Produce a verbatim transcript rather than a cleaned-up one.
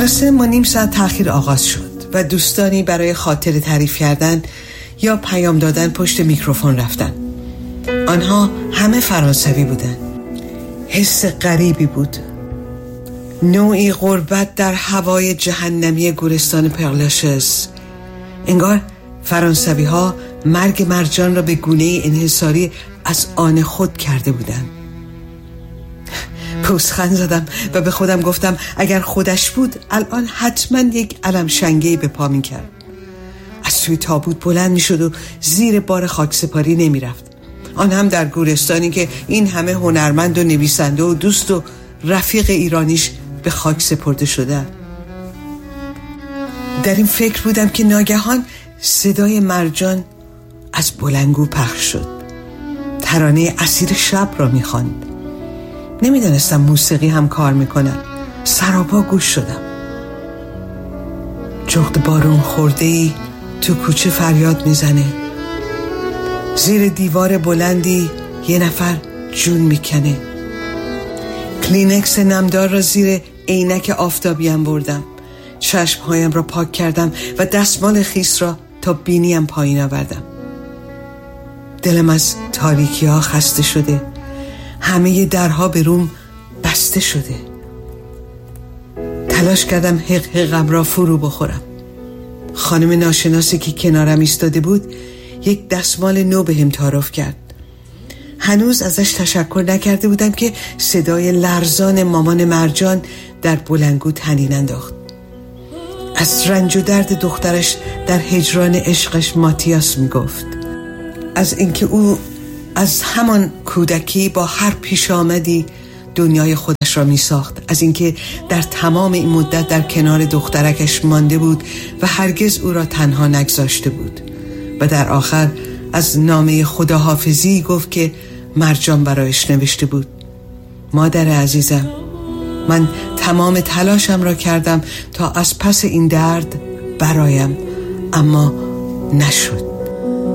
مراسم ما نیم ساعت تأخیر آغاز شد و دوستانی برای خاطره تعریف کردن یا پیام دادن پشت میکروفون رفتن. آنها همه فرانسوی بودن. حس غریبی بود، نوعی غربت در هوای جهنمی گورستان پرلاشز. انگار فرانسوی ها مرگ مرجان را به گونه انحصاری از آن خود کرده بودند. پوزخند زدم و به خودم گفتم اگر خودش بود الان حتما یک علم شنگه‌ای به پا می کرد. از توی تابوت بلند می شد و زیر بار خاکسپاری نمی رفت. آن هم در گورستانی که این همه هنرمند و نویسنده و دوست و رفیق ایرانیش به خاک سپرده شده. در این فکر بودم که ناگهان صدای مرجان از بلندگو پخش شد. ترانه اسیر شب را می خواند. نمیدانستم موسیقی هم کار میکنه. سراپا گوش شدم. جغد بارون خورده‌ای تو کوچه فریاد میزنه. زیر دیوار بلندی یه نفر جون میکنه. کلینکس نمدار را زیر عینک آفتابیم بردم. چشمهایم را پاک کردم و دستمال خیس را تا بینیم پایین آوردم. دلم از تاریکی ها خسته شده. همه درها به روم بسته شده. تلاش کردم حق حقم را فرو بخورم. خانم ناشناسی که کنارم ایستاده بود یک دستمال نو بهم تعارف کرد. هنوز ازش تشکر نکرده بودم که صدای لرزان مامان مرجان در بلندگو طنین انداخت. از رنج و درد دخترش در هجران عشقش ماتیاس میگفت. از اینکه او از همان کودکی با هر پیش آمدی دنیای خودش را می ساخت. از اینکه در تمام این مدت در کنار دخترکش مانده بود و هرگز او را تنها نگذاشته بود. و در آخر از نامه خداحافظی گفت که مرجان برایش نوشته بود. مادر عزیزم، من تمام تلاشم را کردم تا از پس این درد برایم، اما نشد.